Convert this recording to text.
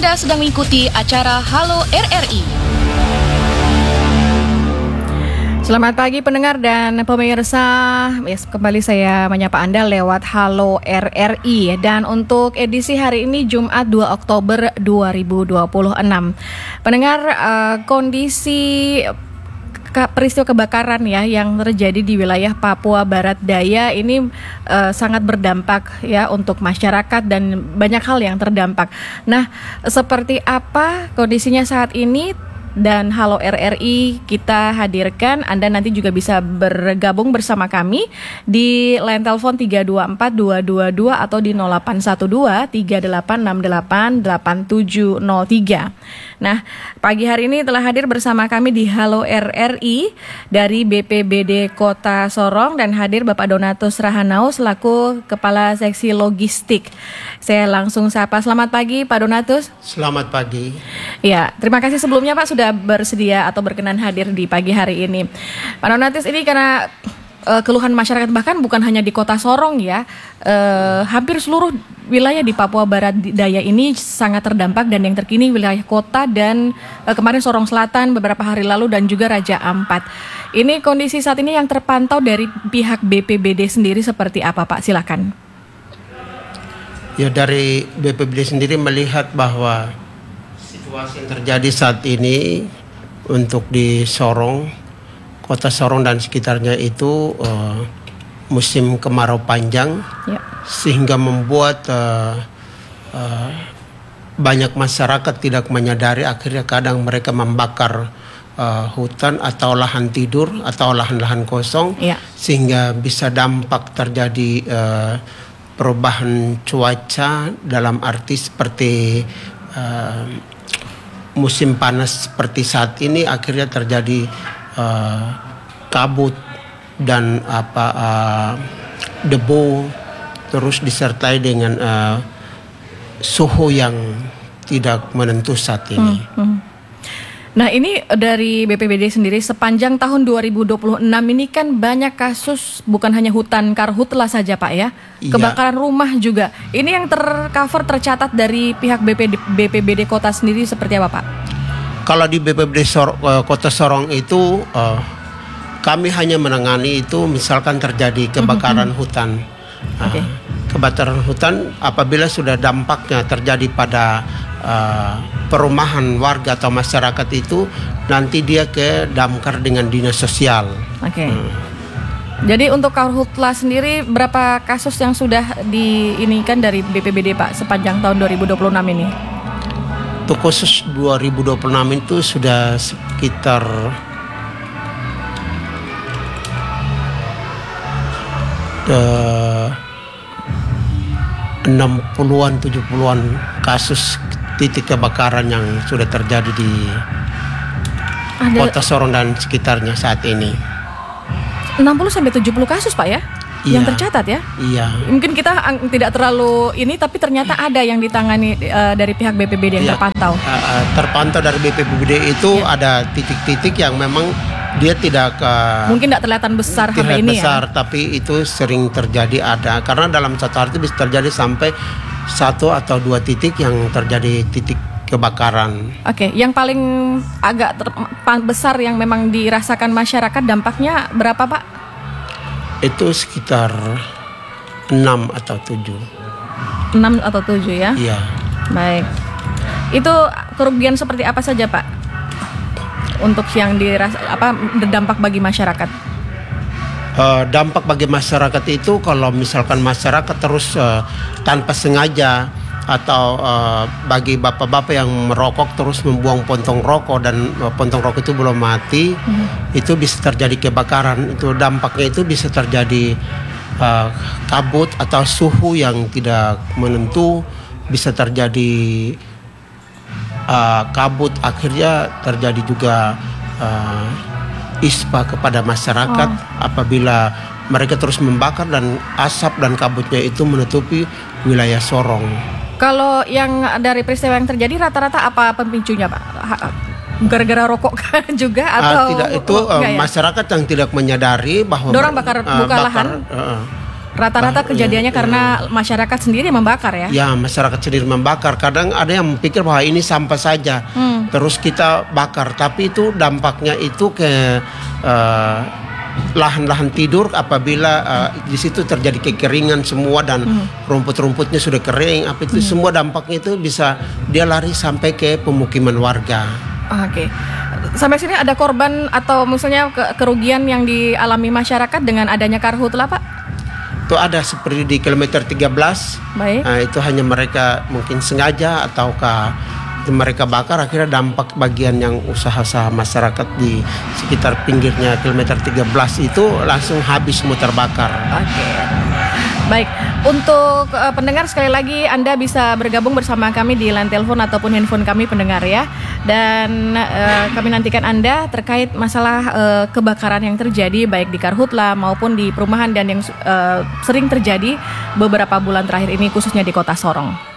Anda sedang mengikuti acara Halo RRI. Selamat pagi pendengar dan pemirsa. Kembali saya menyapa Anda lewat Halo RRI. Dan untuk edisi hari ini Jumat 2 Oktober 2026. Pendengar, kondisi peristiwa kebakaran ya yang terjadi di wilayah Papua Barat Daya ini sangat berdampak ya untuk masyarakat dan banyak hal yang terdampak. Nah, seperti apa kondisinya saat ini? Dan Halo RRI kita hadirkan. Anda nanti juga bisa bergabung bersama kami di line telepon 324-222 atau di 0812-3868-8703. Nah, pagi hari ini telah hadir bersama kami di Halo RRI dari BPBD Kota Sorong dan hadir Bapak Donatus Rahanau selaku Kepala Seksi Logistik. Saya langsung sapa. Selamat pagi Pak Donatus. Selamat pagi. Ya, terima kasih sebelumnya Pak sudah bersedia atau berkenan hadir di pagi hari ini. Pak Donatus, ini karena keluhan masyarakat bahkan bukan hanya di Kota Sorong ya, hampir seluruh wilayah di Papua Barat Daya ini sangat terdampak dan yang terkini wilayah kota dan kemarin Sorong Selatan beberapa hari lalu dan juga Raja Ampat. Ini kondisi saat ini yang terpantau dari pihak BPBD sendiri seperti apa Pak? Silakan. Ya, dari BPBD sendiri melihat bahwa situasi yang terjadi saat ini untuk di Sorong, Kota Sorong dan sekitarnya itu musim kemarau panjang ya. Sehingga membuat banyak masyarakat tidak menyadari, akhirnya kadang mereka membakar hutan atau lahan tidur atau lahan-lahan kosong ya. Sehingga bisa dampak terjadi perubahan cuaca dalam arti seperti musim panas seperti saat ini akhirnya terjadi kabut dan debu, terus disertai dengan suhu yang tidak menentu saat ini. Nah, ini dari BPBD sendiri sepanjang tahun 2026 ini kan banyak kasus, bukan hanya hutan karhutla saja Pak ya, kebakaran rumah juga. Ini yang tercatat dari pihak BPBD Kota sendiri seperti apa Pak? Kalau di BPBD Kota Sorong itu kami hanya menangani itu misalkan terjadi kebakaran hutan. Kebakaran hutan apabila sudah dampaknya terjadi pada perumahan warga atau masyarakat itu, nanti dia ke damkar dengan dinas sosial. Jadi untuk karhutla sendiri berapa kasus yang sudah diinikan dari BPBD Pak sepanjang tahun 2026 ini? Untuk khusus 2026 itu sudah sekitar 60-an, 70-an kasus titik kebakaran yang sudah terjadi di Kota Sorong dan sekitarnya saat ini. 60-70 kasus Pak ya? Iya. Yang tercatat ya? Iya. Mungkin kita tidak terlalu ini, tapi ternyata ada yang ditangani dari pihak BPBD yang terpantau. Terpantau dari BPBD itu ada titik-titik yang memang dia tidak mungkin tidak kelihatan besar sampai ini besar, ya. Tapi itu sering terjadi ada, karena dalam satu hari itu bisa terjadi sampai 1 atau 2 titik yang terjadi titik kebakaran. Yang paling agak besar yang memang dirasakan masyarakat dampaknya berapa Pak? Itu sekitar 6 atau 7. 6 atau 7 ya? Iya. Baik. Itu kerugian seperti apa saja Pak? Untuk yang berdampak bagi masyarakat? Dampak bagi masyarakat itu kalau misalkan masyarakat terus tanpa sengaja atau bagi bapak-bapak yang merokok terus membuang pontong rokok dan pontong rokok itu belum mati, itu bisa terjadi kebakaran. Itu dampaknya itu bisa terjadi kabut atau suhu yang tidak menentu, bisa terjadi kabut, akhirnya terjadi juga ispa kepada masyarakat apabila mereka terus membakar dan asap dan kabutnya itu menutupi wilayah Sorong. Kalau yang dari peristiwa yang terjadi rata-rata apa pemicunya Pak? Gara-gara rokok juga atau tidak, itu masyarakat yang tidak menyadari bahwa dorang buka lahan. Rata-rata kejadiannya karena masyarakat sendiri yang membakar ya? Ya, masyarakat sendiri membakar. Kadang ada yang pikir bahwa ini sampah saja, terus kita bakar. Tapi itu dampaknya itu ke lahan-lahan tidur apabila di situ terjadi kekeringan semua dan rumput-rumputnya sudah kering. Apa itu semua dampaknya itu bisa dia lari sampai ke pemukiman warga. Oke. Sampai sini ada korban atau misalnya kerugian yang dialami masyarakat dengan adanya karhutla, Pak? Itu ada seperti di kilometer 13. Baik. Itu hanya mereka mungkin sengaja ataukah mereka bakar, akhirnya dampak bagian yang usaha-usaha masyarakat di sekitar pinggirnya kilometer 13 itu langsung habis semua terbakar. Oke. Baik, untuk pendengar sekali lagi Anda bisa bergabung bersama kami di line telepon ataupun handphone kami pendengar ya. Dan kami nantikan Anda terkait masalah kebakaran yang terjadi baik di karhutla maupun di perumahan dan yang sering terjadi beberapa bulan terakhir ini khususnya di Kota Sorong.